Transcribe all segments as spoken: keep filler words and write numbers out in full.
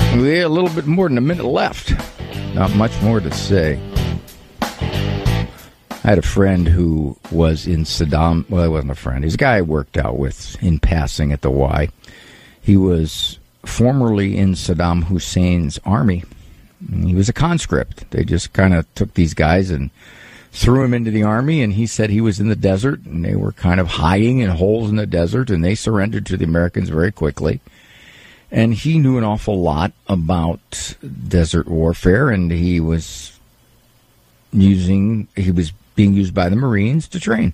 We have a little bit more than a minute left. Not much more to say. I had a friend who was in Saddam. Well, he wasn't a friend. He's a guy I worked out with in passing at the Y. He was formerly in Saddam Hussein's army. He was a conscript. They just kind of took these guys and threw him into the army, and he said he was in the desert, and they were kind of hiding in holes in the desert, and they surrendered to the Americans very quickly. And he knew an awful lot about desert warfare, and he was using, he was being used by the Marines to train.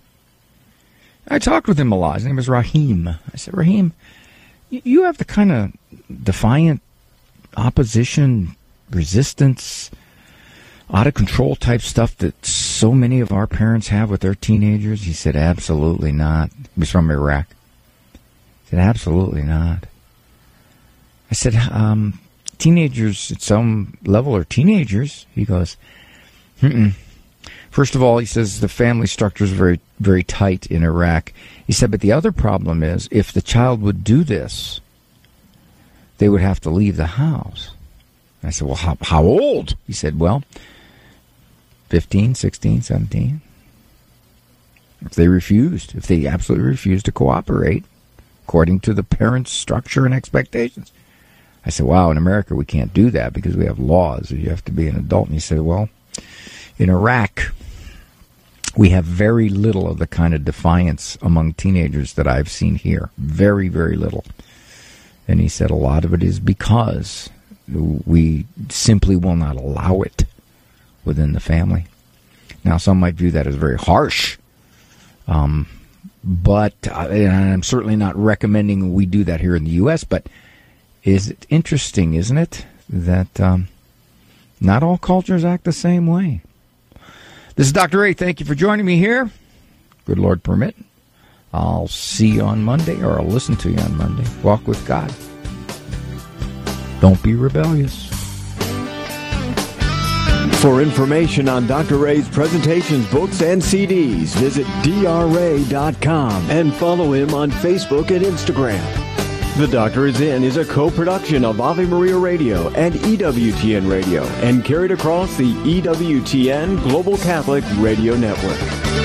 I talked with him a lot. His name was Rahim. I said, Rahim, you have the kind of defiant opposition, resistance, out-of-control type stuff that so many of our parents have with their teenagers? He said, absolutely not. He was from Iraq. He said, absolutely not. I said, um, teenagers at some level are teenagers. He goes, mm-mm. First of all, he says, the family structure is very, very tight in Iraq. He said, but the other problem is, if the child would do this, they would have to leave the house. I said, well, how, how old? He said, well, fifteen, sixteen, seventeen. If they refused, if they absolutely refused to cooperate, according to the parents' structure and expectations. I said, wow, in America we can't do that because we have laws. You have to be an adult. And he said, well, in Iraq, we have very little of the kind of defiance among teenagers that I've seen here. Very, very little. And he said a lot of it is because we simply will not allow it within the family. Now, some might view that as very harsh, um, but uh, and I'm certainly not recommending we do that here in the U S, but is it interesting, isn't it, that um, not all cultures act the same way? This is Doctor A. Thank you for joining me here. Good Lord permit. I'll see you on Monday, or I'll listen to you on Monday. Walk with God. Don't be rebellious. For information on Doctor Ray's presentations, books, and C Ds, visit D R ray dot com and follow him on Facebook and Instagram. The Doctor Is In is a co-production of Ave Maria Radio and E W T N Radio and carried across the E W T N Global Catholic Radio Network.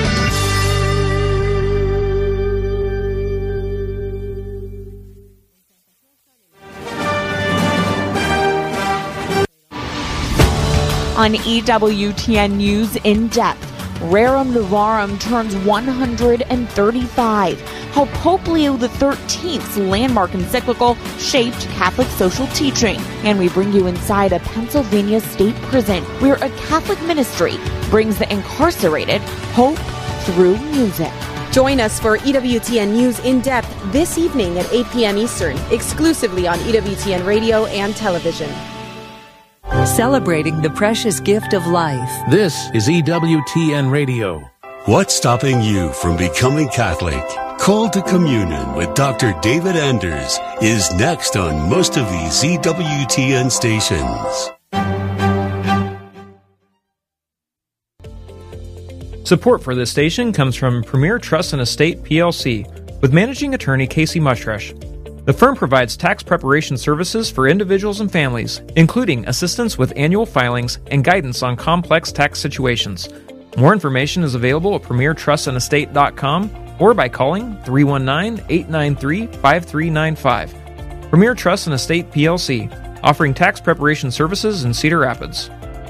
On E W T N News In Depth, Rerum Novarum turns one hundred thirty-five. How Pope Leo the thirteenth's landmark encyclical shaped Catholic social teaching. And we bring you inside a Pennsylvania state prison where a Catholic ministry brings the incarcerated hope through music. Join us for E W T N News In Depth this evening at eight p.m. Eastern, exclusively on E W T N Radio and television. Celebrating the precious gift of life. This is E W T N Radio. What's stopping you from becoming Catholic? Call to Communion with Doctor David Anders is next on most of these E W T N stations. Support for this station comes from Premier Trust and Estate P L C with managing attorney Casey Mushrush. The firm provides tax preparation services for individuals and families, including assistance with annual filings and guidance on complex tax situations. More information is available at premier trust and estate dot com or by calling three one nine, eight nine three, five three nine five. Premier Trust and Estate P L C, offering tax preparation services in Cedar Rapids.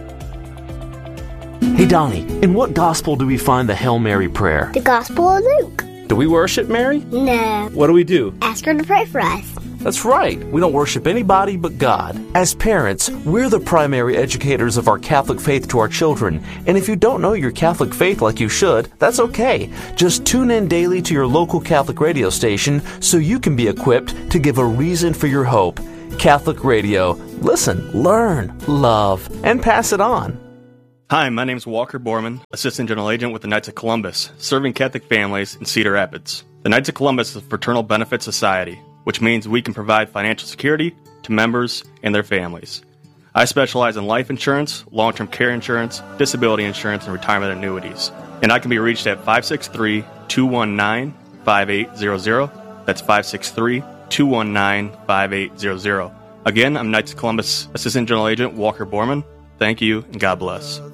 Hey Donnie, in what gospel do we find the Hail Mary prayer? The Gospel of Luke. Do we worship Mary? No. What do we do? Ask her to pray for us. That's right. We don't worship anybody but God. As parents, we're the primary educators of our Catholic faith to our children. And if you don't know your Catholic faith like you should, that's okay. Just tune in daily to your local Catholic radio station so you can be equipped to give a reason for your hope. Catholic Radio. Listen, learn, love, and pass it on. Hi, my name is Walker Borman, Assistant General Agent with the Knights of Columbus, serving Catholic families in Cedar Rapids. The Knights of Columbus is a fraternal benefit society, which means we can provide financial security to members and their families. I specialize in life insurance, long-term care insurance, disability insurance, and retirement annuities. And I can be reached at five six three, two one nine, five eight zero zero. That's five six three, two one nine, five eight zero zero. Again, I'm Knights of Columbus Assistant General Agent Walker Borman. Thank you, and God bless.